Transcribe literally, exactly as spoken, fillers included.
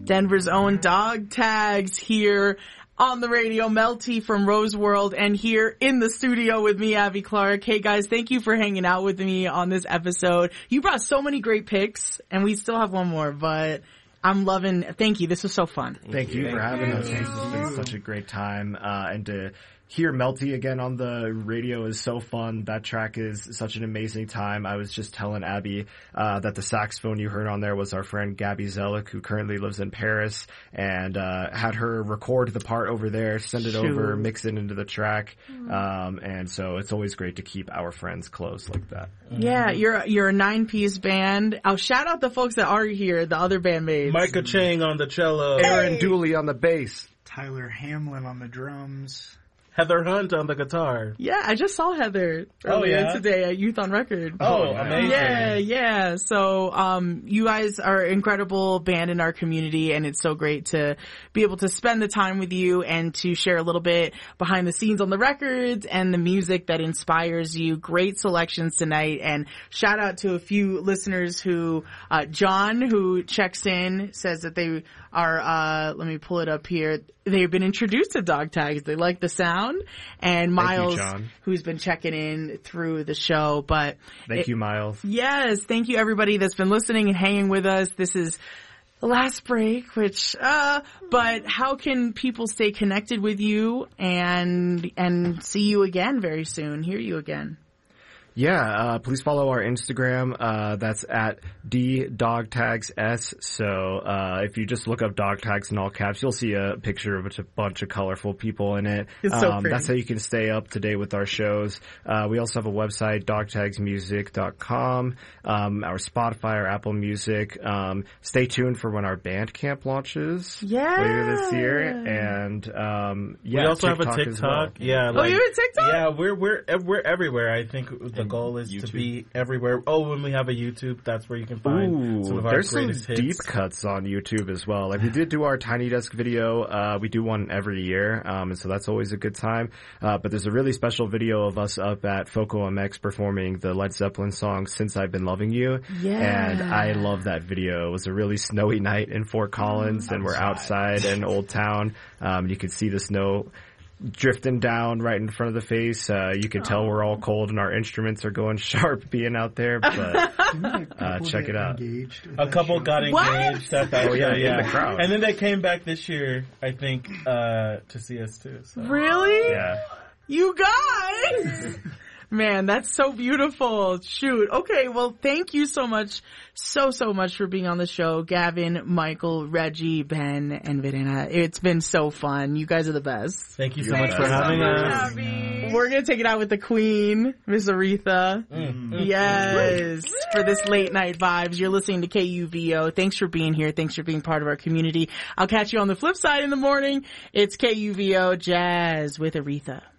Denver's own Dog Tags here on the radio, Melty from Rose World, and here in the studio with me, Abby Clark. Hey guys, thank you for hanging out with me on this episode. You brought so many great picks, and we still have one more, but I'm loving, thank you. This was so fun. Thank, thank you for having us. This has been such a great time, uh, and to hear Melty again on the radio is so fun. That track is such an amazing time. I was just telling Abby uh, that the saxophone you heard on there was our friend Gabby Zelik, who currently lives in Paris, and uh, had her record the part over there, send it Shoot. over, mix it into the track. Um, and so it's always great to keep our friends close like that. Yeah, you're you're a nine-piece band. I'll shout out the folks that are here, the other bandmates. Micah Chang on the cello. Aaron hey. Dooley on the bass. Tyler Hamlin on the drums. Heather Hunt on the guitar. Yeah, I just saw Heather earlier oh, yeah? today at Youth on Record. Oh, amazing. Yeah, yeah. So, um, you guys are an incredible band in our community, and it's so great to be able to spend the time with you and to share a little bit behind the scenes on the records and the music that inspires you. Great selections tonight, and shout out to a few listeners who, uh, John, who checks in, says that they are, uh, let me pull it up here. They've been introduced to Dog Tags. They like the sound. And Miles, you, who's been checking in through the show. But Thank it, you, Miles. Yes. Thank you, everybody that's been listening and hanging with us. This is the last break, which, uh, but how can people stay connected with you and, and see you again very soon, hear you again? Yeah, uh, please follow our Instagram. Uh, that's at D Dog Tags S. So, uh, if you just look up Dog Tags in all caps, you'll see a picture of a bunch of colorful people in it. It's so um, pretty. That's how you can stay up to date with our shows. Uh, we also have a website, dog tags music dot com, um, our Spotify, our Apple Music. Um, stay tuned for when our Bandcamp launches yeah. later this year. And, um, yeah, we also TikTok have a TikTok. Well. Yeah. Like, oh, you have a TikTok? Yeah, we're, we're, we're everywhere. I think the goal is YouTube. to be everywhere. Oh, when we have a YouTube, that's where you can find Ooh, some of our there's greatest some hits. deep cuts on YouTube as well. Like we did do our Tiny Desk video. Uh, we do one every year, um, and so that's always a good time. Uh, but there's a really special video of us up at Foco M X performing the Led Zeppelin song "Since I've Been Loving You," yeah. and I love that video. It was a really snowy night in Fort Collins, mm, and we're outside in Old Town. Um, you could see the snow drifting down right in front of the face. Uh, you can tell we're all cold and our instruments are going sharp being out there, but uh, check it out. A couple got engaged at that oh, yeah, show, yeah. in the crowd. And then they came back this year, I think, uh, to see us too. So. Really? Yeah. You guys! Man, that's so beautiful. Shoot. Okay, well, thank you so much, so, so much for being on the show. Gavin, Michael, Reggie, Ben, and Verena. It's been so fun. You guys are the best. Thank you so Thank much for having us. Happy. We're going to take it out with the Queen, Miss Aretha. Mm. Yes. For this late night vibes. You're listening to K U V O. Thanks for being here. Thanks for being part of our community. I'll catch you on the flip side in the morning. It's K U V O Jazz with Aretha.